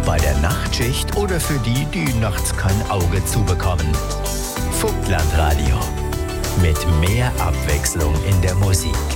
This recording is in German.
bei der Nachtschicht oder für die, die nachts kein Auge zubekommen. Vogtlandradio. Mit mehr Abwechslung in der Musik.